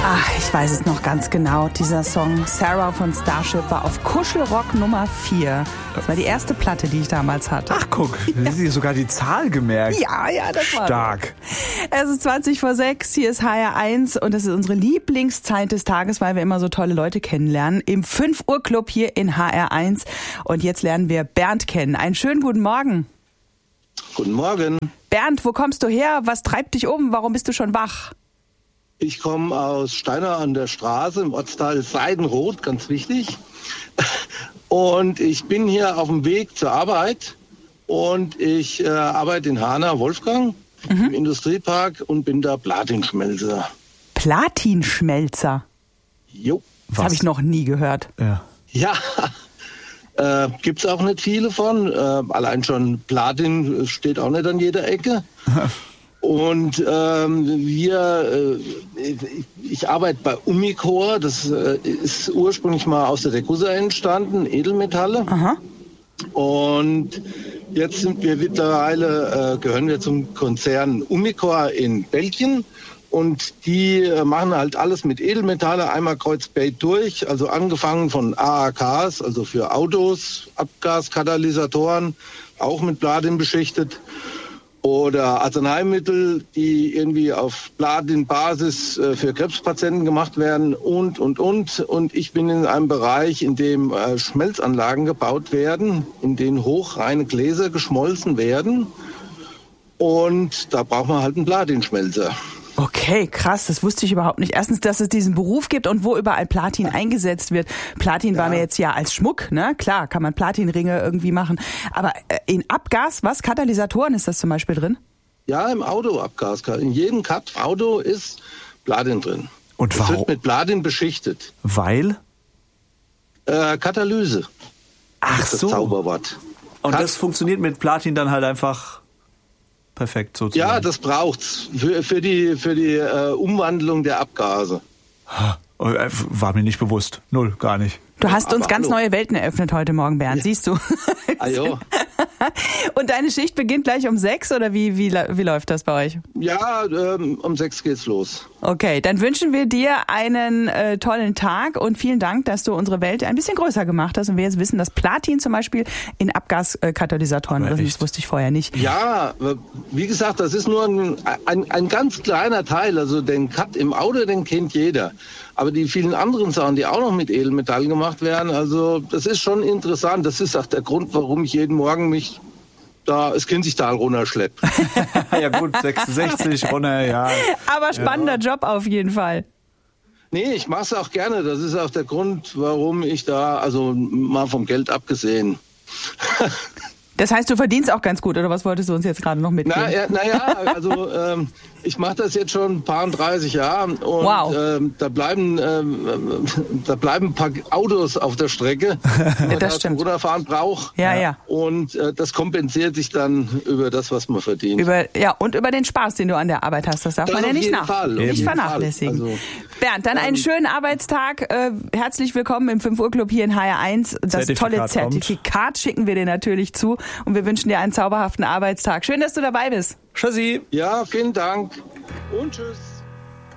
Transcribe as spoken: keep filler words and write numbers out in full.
Ach, ich weiß es noch ganz genau. Dieser Song Sarah von Starship war auf Kuschelrock Nummer vier. Das war die erste Platte, die ich damals hatte. Ach guck, ja. Sie sogar die Zahl gemerkt. Ja, ja, das war stark. Es ist zwanzig vor sechs, hier ist H R eins und das ist unsere Lieblingszeit des Tages, weil wir immer so tolle Leute kennenlernen. Im fünf Uhr Club hier in H R eins. Und jetzt lernen wir Bernd kennen. Einen schönen guten Morgen. Guten Morgen. Bernd, wo kommst du her? Was treibt dich um? Warum bist du schon wach? Ich komme aus Steiner an der Straße im Ortsteil Seidenroth, ganz wichtig. Und ich bin hier auf dem Weg zur Arbeit und ich äh, arbeite in Hanau, Wolfgang, mhm. im Industriepark und bin da Platinschmelzer. Platinschmelzer? Jo. Das habe ich noch nie gehört. Ja. Ja. Äh, gibt's auch nicht viele von. Äh, allein schon Platin steht auch nicht an jeder Ecke. Und ähm, wir, äh, ich, ich arbeite bei Umicore, das äh, ist ursprünglich mal aus der Degussa entstanden, Edelmetalle. Aha. Und jetzt sind wir mittlerweile, äh, gehören wir zum Konzern Umicore in Belgien. Und die äh, machen halt alles mit Edelmetalle, einmal kreuzbeet durch, also angefangen von A A Ks, also für Autos, Abgaskatalysatoren, auch mit Platin beschichtet. Oder Arzneimittel, die irgendwie auf Platin-Basis äh, für Krebspatienten gemacht werden und, und, und. Und ich bin in einem Bereich, in dem äh, Schmelzanlagen gebaut werden, in denen hochreine Gläser geschmolzen werden. Und da braucht man halt einen Platinschmelzer. Okay, krass, das wusste ich überhaupt nicht. Erstens, dass es diesen Beruf gibt und wo überall Platin eingesetzt wird. Platin ja. war mir jetzt ja als Schmuck, ne? Klar, kann man Platinringe irgendwie machen. Aber in Abgas, was? Katalysatoren ist das zum Beispiel drin? Ja, im Autoabgas. In jedem Cut-Auto ist Platin drin. Und warum? Es wird mit Platin beschichtet. Weil? Äh, Katalyse. Ach ist das so. Zauberwort. Und Cut- das funktioniert mit Platin dann halt einfach perfekt sozusagen. Ja, das braucht's für, für die, für die äh, Umwandlung der Abgase. War mir nicht bewusst. Null, gar nicht. Du hast Aber uns ganz hallo. neue Welten eröffnet heute Morgen, Bernd, Ja. siehst du. Ah, jo. Und deine Schicht beginnt gleich um sechs oder wie, wie, wie läuft das bei euch? Ja, ähm, um sechs geht's los. Okay, dann wünschen wir dir einen äh, tollen Tag und vielen Dank, dass du unsere Welt ein bisschen größer gemacht hast und wir jetzt wissen, dass Platin zum Beispiel in Abgaskatalysatoren drin ist. Das wusste ich vorher nicht. Ja, wie gesagt, das ist nur ein, ein, ein ganz kleiner Teil. Also den Cut im Auto, den kennt jeder. Aber die vielen anderen Sachen, die auch noch mit Edelmetall gemacht werden, also das ist schon interessant. Das ist auch der Grund, warum ich jeden Morgen mich da das Kinzigtal runterschleppe. Ja gut, sechsundsechzig runter, ja. Aber spannender ja. Job auf jeden Fall. Nee, ich mache es auch gerne. Das ist auch der Grund, warum ich da, also mal vom Geld abgesehen. Das heißt, du verdienst auch ganz gut, oder was wolltest du uns jetzt gerade noch mitgeben? Naja, na ja, also ähm, ich mache das jetzt schon ein paar dreißig Jahre und wow. ähm, da bleiben ähm, da bleiben ein paar Autos auf der Strecke, die man das da stimmt. zum Runterfahren braucht. Ja, ja. Und äh, das kompensiert sich dann über das, was man verdient. Über, ja, und über den Spaß, den du an der Arbeit hast. Das darf das man ja nicht, nach, Fall, nicht vernachlässigen. Also, Bernd, dann einen schönen Arbeitstag. Äh, herzlich willkommen im fünf Uhr Club hier in H R eins. Das Zertifikat tolle Zertifikat kommt. Schicken wir dir natürlich zu. Und wir wünschen dir einen zauberhaften Arbeitstag. Schön, dass du dabei bist. Tschüssi. Ja, vielen Dank und tschüss.